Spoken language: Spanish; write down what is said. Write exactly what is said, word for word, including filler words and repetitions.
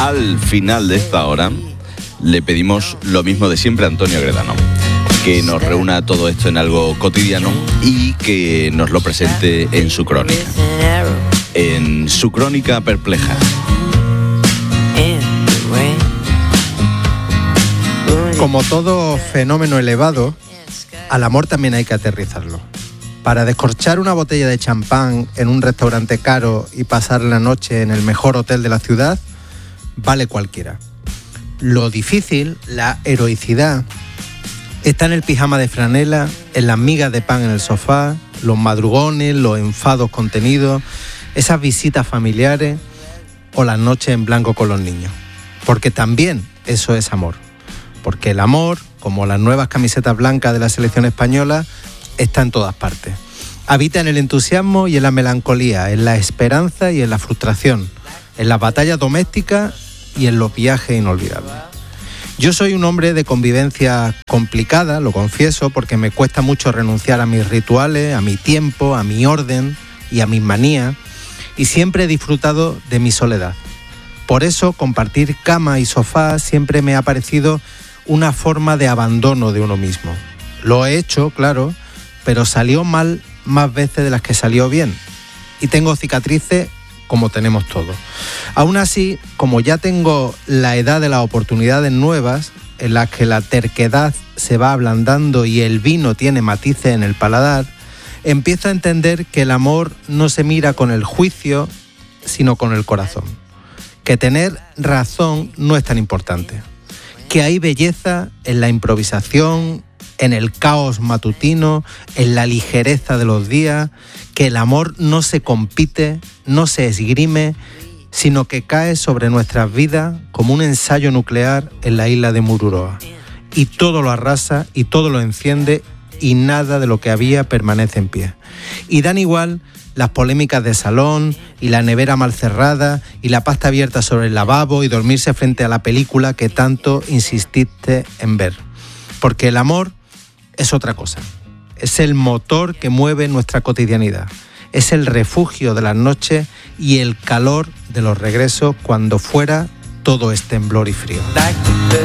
al final de esta hora le pedimos lo mismo de siempre a Antonio Gredano, que nos reúna todo esto en algo cotidiano y que nos lo presente en su crónica, en su crónica perpleja. Como todo fenómeno elevado, al amor también hay que aterrizarlo. Para descorchar una botella de champán en un restaurante caro y pasar la noche en el mejor hotel de la ciudad, vale cualquiera. Lo difícil, la heroicidad, está en el pijama de franela, en las migas de pan en el sofá, los madrugones, los enfados contenidos, esas visitas familiares o las noches en blanco con los niños. Porque también eso es amor. Porque el amor, como las nuevas camisetas blancas de la selección española, está en todas partes. Habita en el entusiasmo y en la melancolía, en la esperanza y en la frustración, en las batallas domésticas y en los viajes inolvidables. Yo soy un hombre de convivencia complicada, lo confieso, porque me cuesta mucho renunciar a mis rituales, a mi tiempo, a mi orden y a mis manías, y siempre he disfrutado de mi soledad. Por eso, compartir cama y sofá siempre me ha parecido una forma de abandono de uno mismo. Lo he hecho, claro, pero salió mal más veces de las que salió bien. Y tengo cicatrices como tenemos todos. Aún así, como ya tengo la edad de las oportunidades nuevas, en las que la terquedad se va ablandando y el vino tiene matices en el paladar, empiezo a entender que el amor no se mira con el juicio, sino con el corazón. Que tener razón no es tan importante. Que hay belleza en la improvisación, en el caos matutino, en la ligereza de los días, que el amor no se compite, no se esgrime, sino que cae sobre nuestras vidas como un ensayo nuclear en la isla de Mururoa. Y todo lo arrasa y todo lo enciende y nada de lo que había permanece en pie. Y dan igual las polémicas de salón y la nevera mal cerrada y la pasta abierta sobre el lavabo y dormirse frente a la película que tanto insististe en ver. Porque el amor es otra cosa. Es el motor que mueve nuestra cotidianidad. Es el refugio de las noches y el calor de los regresos cuando fuera todo es temblor y frío. Like